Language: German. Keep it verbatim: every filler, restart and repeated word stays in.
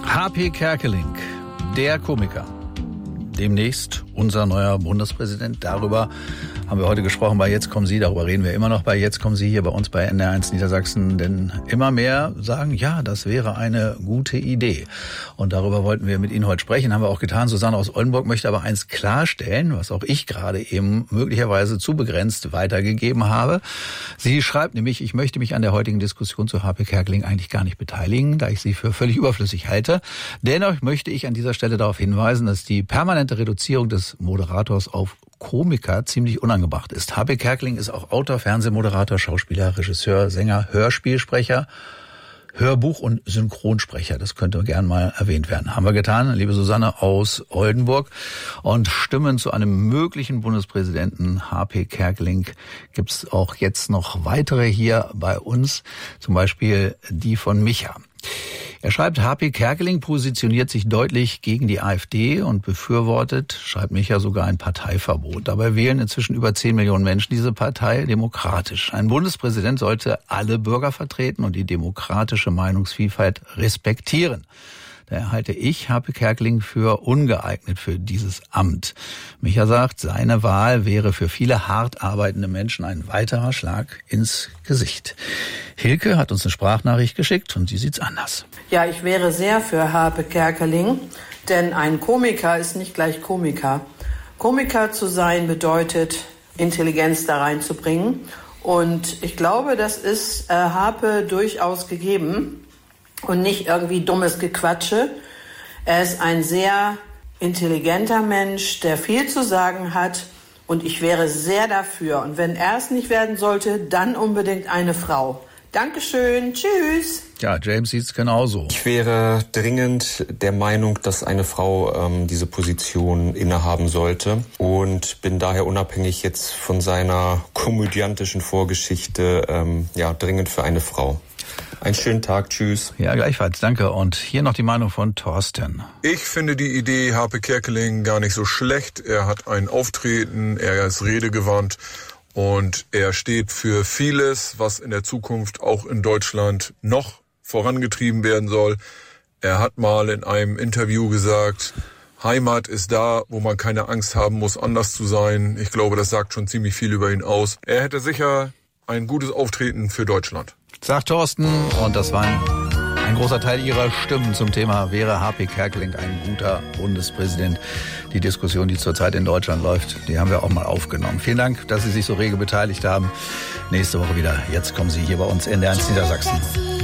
H P Kerkeling, der Komiker. Demnächst unser neuer Bundespräsident. Darüber haben wir heute gesprochen bei Jetzt kommen Sie. Darüber reden wir immer noch bei Jetzt kommen Sie hier bei uns bei N R eins Niedersachsen. Denn immer mehr sagen, ja, das wäre eine gute Idee. Und darüber wollten wir mit Ihnen heute sprechen. Haben wir auch getan. Susanne aus Oldenburg möchte aber eins klarstellen, was auch ich gerade eben möglicherweise zu begrenzt weitergegeben habe. Sie schreibt nämlich, ich möchte mich an der heutigen Diskussion zu H P Kerkeling eigentlich gar nicht beteiligen, da ich sie für völlig überflüssig halte. Dennoch möchte ich an dieser Stelle darauf hinweisen, dass die permanente Reduzierung des Moderators auf Komiker ziemlich unangebracht ist. H P Kerkeling ist auch Autor, Fernsehmoderator, Schauspieler, Regisseur, Sänger, Hörspielsprecher, Hörbuch- und Synchronsprecher. Das könnte gern mal erwähnt werden. Haben wir getan, liebe Susanne aus Oldenburg. Und Stimmen zu einem möglichen Bundespräsidenten H P Kerkeling gibt's auch jetzt noch weitere hier bei uns. Zum Beispiel die von Micha. Er schreibt, H P Kerkeling positioniert sich deutlich gegen die AfD und befürwortet, schreibt Micha, sogar ein Parteiverbot. Dabei wählen inzwischen über zehn Millionen Menschen diese Partei demokratisch. Ein Bundespräsident sollte alle Bürger vertreten und die demokratische Meinungsvielfalt respektieren. Daher halte ich H P Kerkeling für ungeeignet für dieses Amt. Micha sagt, seine Wahl wäre für viele hart arbeitende Menschen ein weiterer Schlag ins Gesicht. Hilke hat uns eine Sprachnachricht geschickt und sie sieht's anders. Ja, ich wäre sehr für H P Kerkeling, denn ein Komiker ist nicht gleich Komiker. Komiker zu sein bedeutet, Intelligenz da reinzubringen. Und ich glaube, das ist äh, Harpe durchaus gegeben. Und nicht irgendwie dummes Gequatsche. Er ist ein sehr intelligenter Mensch, der viel zu sagen hat. Und ich wäre sehr dafür. Und wenn er es nicht werden sollte, dann unbedingt eine Frau. Dankeschön. Tschüss. Ja, James sieht's genauso. Ich wäre dringend der Meinung, dass eine Frau ähm, diese Position innehaben sollte. Und bin daher unabhängig jetzt von seiner komödiantischen Vorgeschichte ähm, ja dringend für eine Frau. Einen schönen Tag, tschüss. Ja, gleichfalls, danke. Und hier noch die Meinung von Thorsten. Ich finde die Idee H P Kerkeling gar nicht so schlecht. Er hat ein Auftreten, er ist redegewandt und er steht für vieles, was in der Zukunft auch in Deutschland noch vorangetrieben werden soll. Er hat mal in einem Interview gesagt, Heimat ist da, wo man keine Angst haben muss, anders zu sein. Ich glaube, das sagt schon ziemlich viel über ihn aus. Er hätte sicher ein gutes Auftreten für Deutschland. Sagt Thorsten, und das war ein, ein großer Teil Ihrer Stimmen zum Thema, wäre H P Kerkeling ein guter Bundespräsident? Die Diskussion, die zurzeit in Deutschland läuft, die haben wir auch mal aufgenommen. Vielen Dank, dass Sie sich so rege beteiligt haben. Nächste Woche wieder. Jetzt kommen Sie hier bei uns in N R eins Niedersachsen.